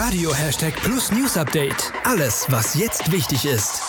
Radio #Plus News Update. Alles, was jetzt wichtig ist.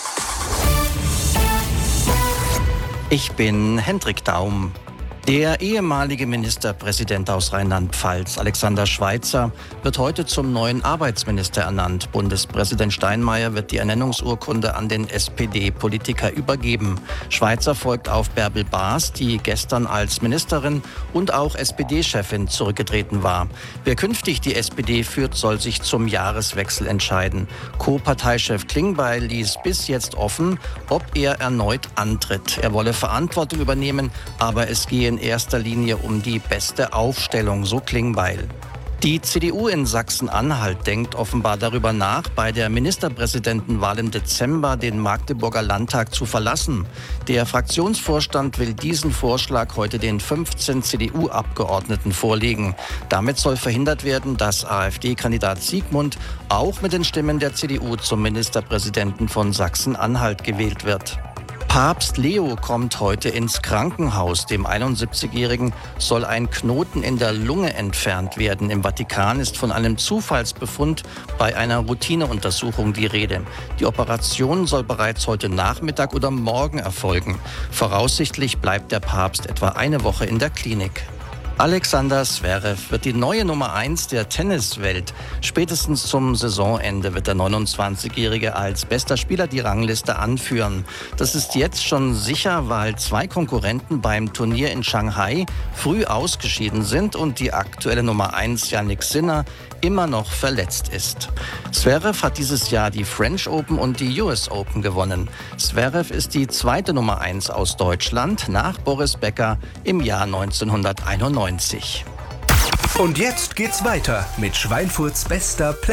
Ich bin Hendrik Daum. Der ehemalige Ministerpräsident aus Rheinland-Pfalz, Alexander Schweitzer, wird heute zum neuen Arbeitsminister ernannt. Bundespräsident Steinmeier wird die Ernennungsurkunde an den SPD-Politiker übergeben. Schweitzer folgt auf Bärbel Baas, die gestern als Ministerin und auch SPD-Chefin zurückgetreten war. Wer künftig die SPD führt, soll sich zum Jahreswechsel entscheiden. Co-Parteichef Klingbeil ließ bis jetzt offen, ob er erneut antritt. Er wolle Verantwortung übernehmen, aber es gehe in erster Linie um die beste Aufstellung, so Klingbeil. Die CDU in Sachsen-Anhalt denkt offenbar darüber nach, bei der Ministerpräsidentenwahl im Dezember den Magdeburger Landtag zu verlassen. Der Fraktionsvorstand will diesen Vorschlag heute den 15 CDU-Abgeordneten vorlegen. Damit soll verhindert werden, dass AfD-Kandidat Siegmund auch mit den Stimmen der CDU zum Ministerpräsidenten von Sachsen-Anhalt gewählt wird. Papst Leo kommt heute ins Krankenhaus. Dem 71-Jährigen soll ein Knoten in der Lunge entfernt werden. Im Vatikan ist von einem Zufallsbefund bei einer Routineuntersuchung die Rede. Die Operation soll bereits heute Nachmittag oder morgen erfolgen. Voraussichtlich bleibt der Papst etwa eine Woche in der Klinik. Alexander Zverev wird die neue Nummer 1 der Tenniswelt. Spätestens zum Saisonende wird der 29-Jährige als bester Spieler die Rangliste anführen. Das ist jetzt schon sicher, weil 2 Konkurrenten beim Turnier in Shanghai früh ausgeschieden sind und die aktuelle Nummer 1 Jannik Sinner immer noch verletzt ist. Zverev hat dieses Jahr die French Open und die US Open gewonnen. Zverev ist die zweite Nummer 1 aus Deutschland nach Boris Becker im Jahr 1991. Und jetzt geht's weiter mit Schweinfurts bester